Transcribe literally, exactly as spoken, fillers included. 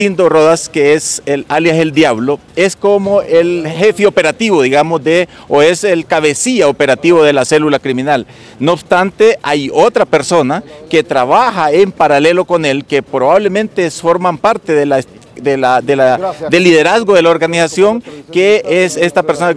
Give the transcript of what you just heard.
Lindo Rodas, que es el alias El Diablo, es como el jefe operativo, digamos, de, o es el cabecilla operativo de la célula criminal. No obstante, hay otra persona que trabaja en paralelo con él, que probablemente forman parte de la, de la, de la, del liderazgo de la organización, que es esta persona